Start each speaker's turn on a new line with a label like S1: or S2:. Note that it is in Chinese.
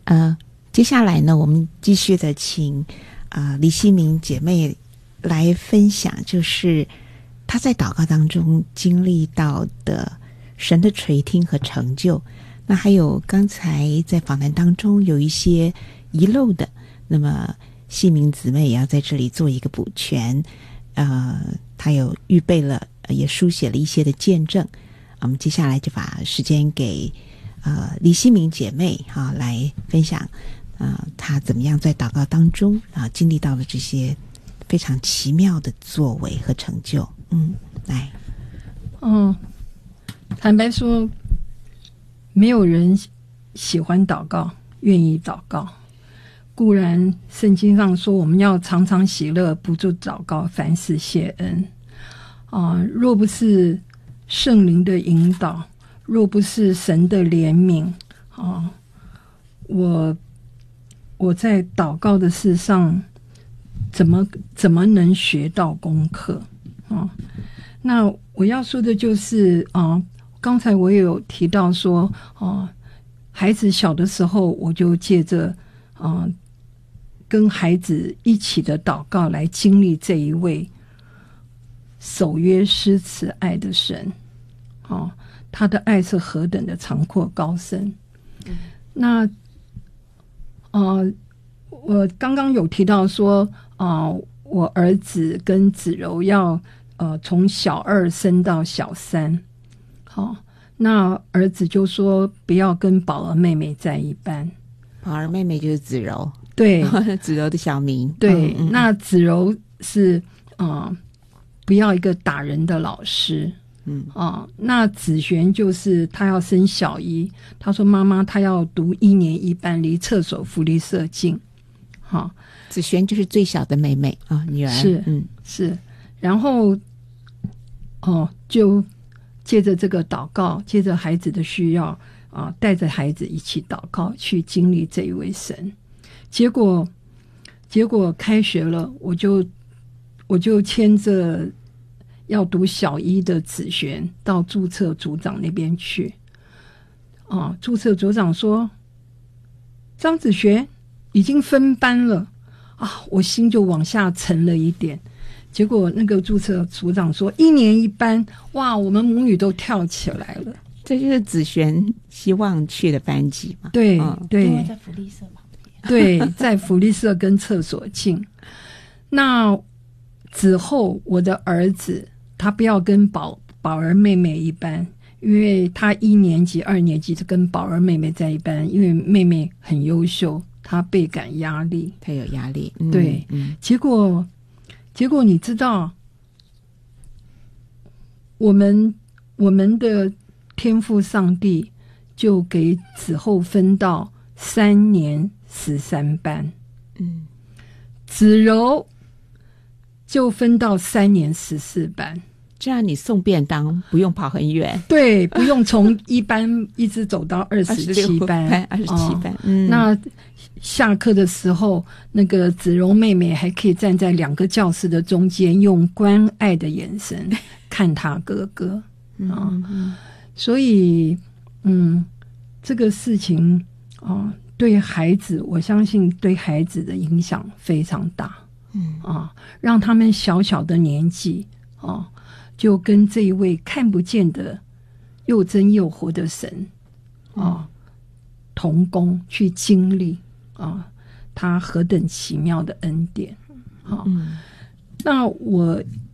S1: 接下来呢，我们继续的请李希明姐妹来分享，就是她在祷告当中经历到的神的垂听和成就。那还有刚才在访谈当中有一些遗漏的，那么希明姊妹也要在这里做一个补全。她有预备了，也书写了一些的见证。我们接下来就把时间给李希明姐妹来分享她怎么样在祷告当中经历到了这些非常奇妙的作为和成就。来。
S2: 坦白说，没有人喜欢祷告，愿意祷告。固然圣经上说我们要常常喜乐，不住祷告，凡事谢恩。若不是圣灵的引导，若不是神的怜悯，我在祷告的事上怎么能学到功课那我要说的就是刚才我也有提到说孩子小的时候，我就借着跟孩子一起的祷告来经历这一位守约施慈爱的神他的爱是何等的长阔高深。那我刚刚有提到说我儿子跟子柔要从小2升到小3。那儿子就说不要跟宝儿妹妹在一班。
S1: 宝儿妹妹就是子柔，
S2: 对
S1: 子柔的小名。
S2: 对那子柔是不要一个打人的老师。那子璇就是他要升小1，他说妈妈他要读1年1班，离厕所福利社近。
S1: 子璇就是最小的妹妹女儿。
S2: 是然后就借着这个祷告，借着孩子的需要带着孩子一起祷告，去经历这一位神。结果开学了，我就牵着要读小1的子璇到注册组长那边去。注册组长说张子璇已经分班了我心就往下沉了一点。结果那个注册组长说1年1班，哇，我们母女都跳起来了。
S1: 这就是子璇希望去的班级嘛。
S2: 对对，
S3: 因为在福利社旁边。
S2: 对，在福利社跟厕所近。那之后我的儿子他不要跟宝儿妹妹一班，因为他1年级2年级就跟宝儿妹妹在一班，因为妹妹很优秀，他倍感压力，
S1: 他有压力。
S2: 对结果你知道我们的天父上帝就给子后分到3年13班。子柔就分到3年14班。
S1: 这样你送便当不用跑很远。
S2: 对，不用从1班一直走到27班。
S1: 27班。
S2: 那下课的时候，那个子柔妹妹还可以站在2个教室的中间，用关爱的眼神看她哥哥。所以这个事情对孩子，我相信对孩子的影响非常大。让他们小小的年纪就跟这一位看不见的又真又活的神同工，去经历他何等奇妙的恩典。那我